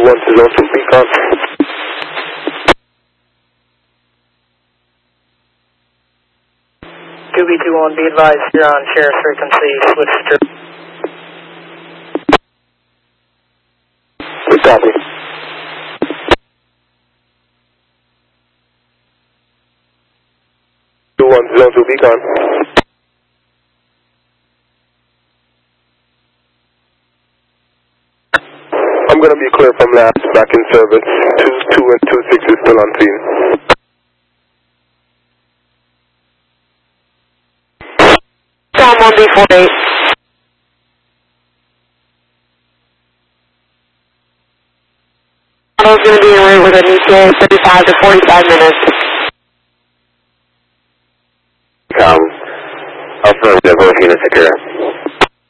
2-1 to Zone 2 Beacon. QB21, be advised you're on share frequency, switch to... Good copy. 2-1 to Zone 2 Beacon. I'm going to be clear from labs, back in service. 2-2 and 2-6 is still on scene. Tom 1B48. Auto's going to be en route with an ETA of 35 to 45 minutes. Affirmative, we're going to secure.